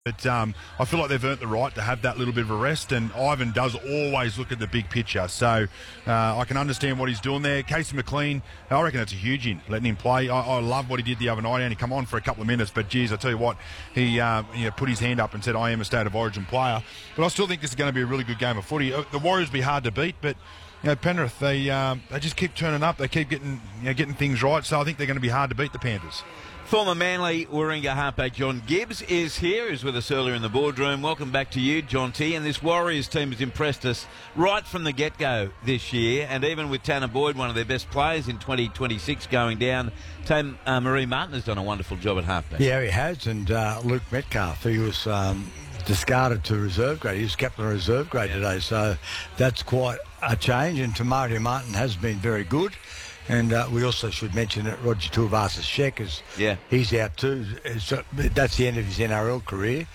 But I feel like they've earned the right to have that little bit of a rest, and Ivan does always look at the big picture. So I can understand what he's doing there. Casey McLean, I reckon that's a huge in, letting him play. I love what he did the other night. He only come on for a couple of minutes, but geez, I tell you what, he put his hand up and said, I am a State of Origin player. But I still think this is going to be a really good game of footy. The Warriors will be hard to beat, but Penrith, they just keep turning up. They keep getting things right. So I think they're going to be hard to beat, the Panthers. Former Manly Warringah halfback John Gibbs is here. He was with us earlier in the boardroom. Welcome back to you, John T. And this Warriors team has impressed us right from the get-go this year. And even with Tanner Boyd, one of their best players in 2026, going down, Marie Martin has done a wonderful job at halfback. Yeah, he has. And Luke Metcalf, he was discarded to reserve grade. He was captain of reserve grade today. So that's quite a change. And Tamari Martin has been very good. And we also should mention that Roger Tuivasa-Sheck he's out too. So that's the end of his NRL career.